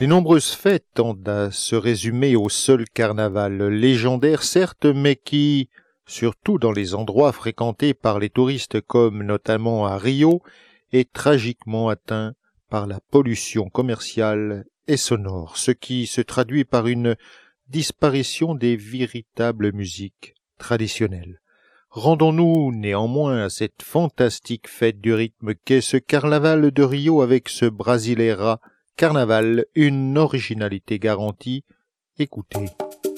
Les nombreuses fêtes tendent à se résumer au seul carnaval, légendaire certes, mais qui, surtout dans les endroits fréquentés par les touristes comme notamment à Rio, est tragiquement atteint par la pollution commerciale et sonore, ce qui se traduit par une disparition des véritables musiques traditionnelles. Rendons-nous néanmoins à cette fantastique fête du rythme qu'est ce carnaval de Rio avec ce Brasileira Carnaval, une originalité garantie. Écoutez.